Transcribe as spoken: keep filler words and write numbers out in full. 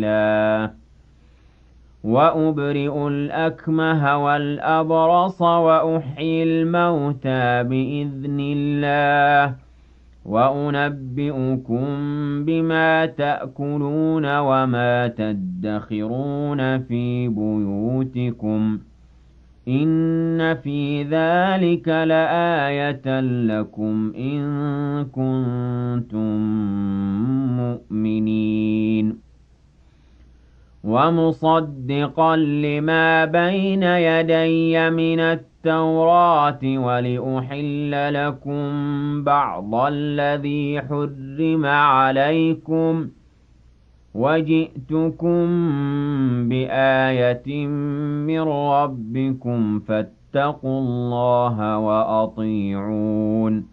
الله وأبرئ الأكمه والأبرص وأحيي الموتى بإذن الله وأنبئكم بما تأكلون وما تدخرون في بيوتكم إن في ذلك لآية لكم إن كنتم مؤمنين ومصدقا لما بين يدي من التوراة ولأحل لكم بعض الذي حرم عليكم وجئتكم بآية من ربكم فاتقوا الله وأطيعون